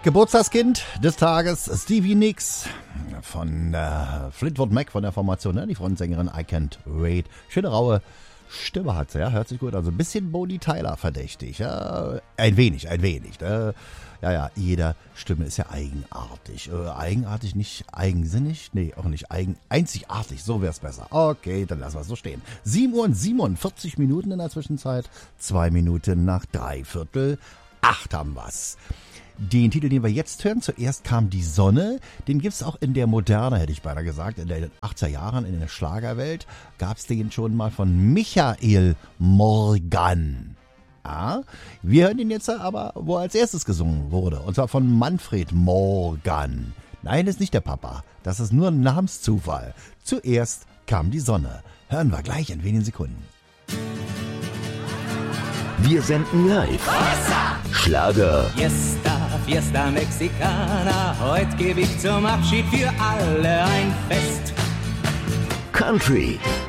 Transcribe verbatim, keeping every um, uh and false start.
Geburtstagskind des Tages, Stevie Nicks von äh, Fleetwood Mac, von der Formation, ne? Die Frontsängerin I Can't Wait. Schöne raue Stimme hat sie, ja, hört sich gut. Also ein bisschen Bonnie Tyler verdächtig, ja. Ein wenig, ein wenig, ne? Ja, ja, jeder Stimme ist ja eigenartig. Äh, eigenartig, nicht eigensinnig? Nee, auch nicht eigen, einzigartig, so wär's besser. Okay, dann lassen wir es so stehen. sieben Uhr und siebenundvierzig Minuten in der Zwischenzeit, zwei Minuten nach dreiviertel acht haben wir's. Den Titel, den wir jetzt hören, zuerst kam die Sonne, den gibt's auch in der Moderne, hätte ich beinahe gesagt, in den achtziger Jahren, in der Schlagerwelt, gab's den schon mal von Michael Morgan. Ja, wir hören den jetzt aber, wo er als erstes gesungen wurde, und zwar von Manfred Morgan. Nein, ist nicht der Papa, das ist nur ein Namenszufall. Zuerst kam die Sonne. Hören wir gleich in wenigen Sekunden. Wir senden live. Schlager. Fiesta, Fiesta Mexicana, heute gebe ich zum Abschied für alle ein Fest. Country.